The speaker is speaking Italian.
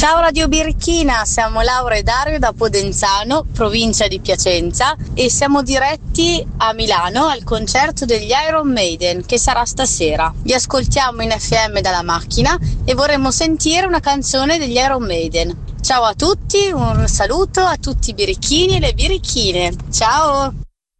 Ciao Radio Birichina, siamo Laura e Dario da Podenzano, provincia di Piacenza, e siamo diretti a Milano al concerto degli Iron Maiden che sarà stasera. Vi ascoltiamo in FM dalla macchina e vorremmo sentire una canzone degli Iron Maiden. Ciao a tutti, un saluto a tutti i birichini e le birichine. Ciao!